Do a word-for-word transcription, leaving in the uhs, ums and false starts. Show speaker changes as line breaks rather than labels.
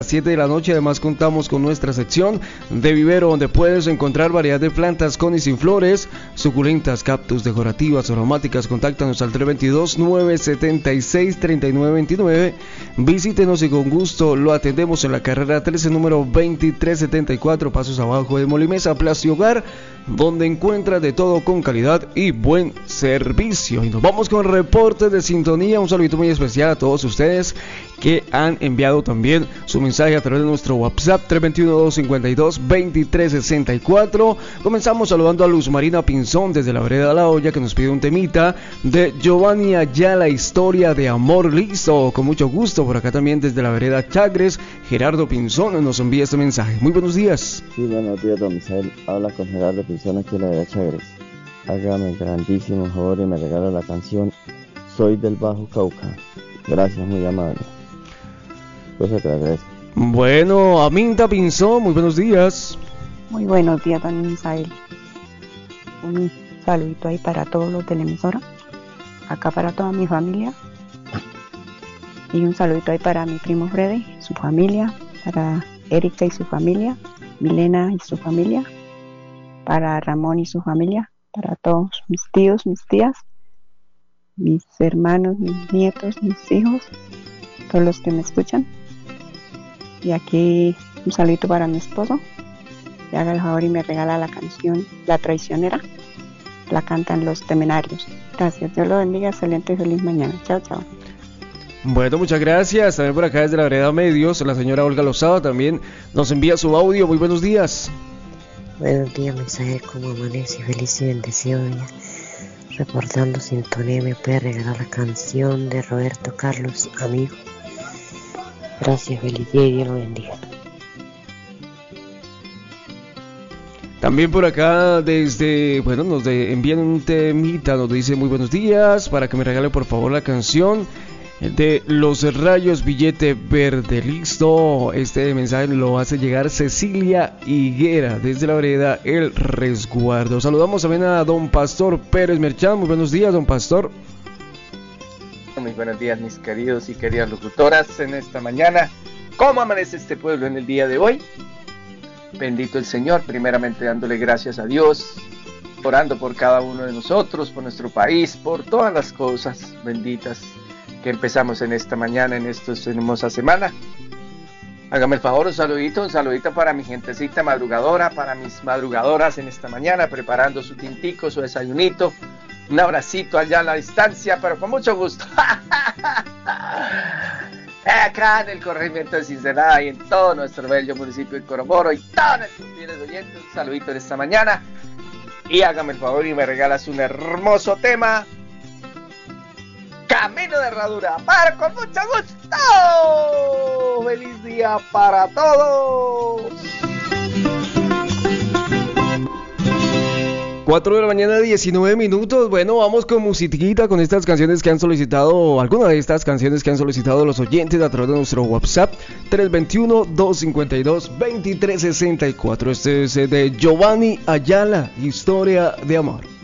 siete de la noche. Además contamos con nuestra sección de vivero, donde puedes encontrar variedad de plantas con y sin flores, suculentas, cactus, decorativas, aromáticas. Contáctanos al tres dos dos, nueve siete seis, tres nueve dos nueve. Visítenos y con gusto lo atendemos en la carrera trece, número veintitrés setenta y cuatro, pasos abajo de Molimesa, Plaza y Hogar, donde encuentras de todo con calidad y buen servicio. Y nos vamos con reportes de sintonía. Un saludo muy especial a todos ustedes que han enviado también su mensaje a través de nuestro WhatsApp tres dos uno, dos cinco dos, dos tres seis cuatro. Comenzamos saludando a Luz Marina Pinzón desde la vereda de La Olla, que nos pide un temita de Giovanni Ayala, Historia de Amor. Listo, con mucho gusto. Por acá también desde la vereda Chagres, Gerardo Pinzón nos envía este mensaje. Muy buenos días.
Sí, buenos días, don Misael. Habla con Gerardo Pinzón aquí en la vereda Chagres. Hágame el grandísimo favor y me regala la canción Soy del Bajo Cauca. Gracias, muy amable. Pues te agradezco.
Bueno, Aminta Pinzón, muy buenos días.
Muy buenos días, don Misael. Un saludito ahí para todos los de la emisora, acá para toda mi familia, y un saludito ahí para mi primo Freddy, su familia, para Erika y su familia, Milena y su familia, para Ramón y su familia, para todos mis tíos, mis tías, mis hermanos, mis nietos, mis hijos, todos los que me escuchan. Y aquí un saludito para mi esposo, que haga el favor y me regala la canción La Traicionera. La cantan Los Temenarios. Gracias, Dios lo bendiga, excelente y feliz mañana. Chao, chao.
Bueno, muchas gracias. También por acá desde la vereda Medios, la señora Olga Lozada también nos envía su audio. Muy buenos días.
Buenos días, Misael, ¿cómo amanece? Feliz y bendecido día. Reportando sintonía, me puede regalar la canción de Roberto Carlos, Amigo. Gracias, feliz día y Dios lo bendiga.
También por acá desde, bueno, nos de, envían un temita, nos dice muy buenos días, para que me regale por favor la canción de Los Rayos, Billete Verde. Listo, este mensaje lo hace llegar Cecilia Higuera desde la vereda El Resguardo. Saludamos también a don Pastor Pérez Merchán. Muy buenos días, don Pastor.
Muy buenos días, mis queridos y queridas locutoras, en esta mañana. ¿Cómo amanece este pueblo en el día de hoy? Bendito el Señor, primeramente dándole gracias a Dios, orando por cada uno de nosotros, por nuestro país, por todas las cosas benditas que empezamos en esta mañana, en esta hermosa semana. Hágame el favor, un saludito, un saludito para mi gentecita madrugadora, para mis madrugadoras en esta mañana, preparando su tintico, su desayunito. Un abracito allá a la distancia, pero con mucho gusto. Acá en el corregimiento de Cincelada y en todo nuestro bello municipio de Coromoro y todos nuestros fieles oyentes, un saludito en esta mañana. Y hágame el favor y me regalas un hermoso tema, Camino de Herradura, para con mucho gusto. ¡Feliz día para todos!
cuatro de la mañana, diecinueve minutos. Bueno, vamos con musiquita, con estas canciones que han solicitado, algunas de estas canciones que han solicitado los oyentes a través de nuestro WhatsApp tres dos uno, dos cinco dos, dos tres seis cuatro. Este es de Giovanni Ayala, Historia de Amor.